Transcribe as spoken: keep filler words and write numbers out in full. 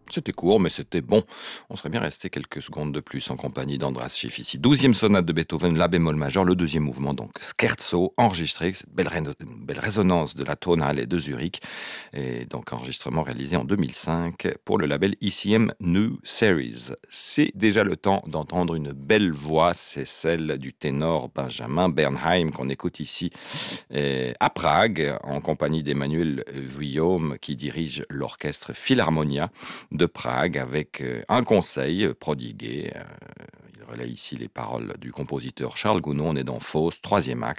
C'était court, mais c'était bon. On serait bien resté quelques secondes de plus en compagnie d'Andras Schiff ici. douzième sonate de Beethoven, la bémol majeur, le deuxième mouvement, donc scherzo, enregistré, cette belle, ré- belle résonance de la Tonhalle de Zurich, et donc enregistrement réalisé en deux mille cinq pour le label I C M New Series. C'est déjà le temps d'entendre une belle voix, c'est celle du ténor Benjamin Bernheim qu'on écoute ici euh, à Prague, en compagnie d'Emmanuel Vuillaume qui dirige l'orchestre Philharmonia de Prague avec euh, un conseil euh, prodigué. Euh, il relaie ici les paroles du compositeur Charles Gounod. On est dans Faust, troisième acte.